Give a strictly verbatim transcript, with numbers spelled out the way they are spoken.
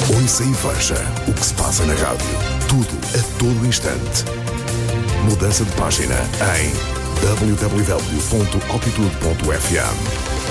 Ouça e veja o que se passa na rádio. Tudo a todo instante. Mudança de página em w w w ponto altitude ponto f m.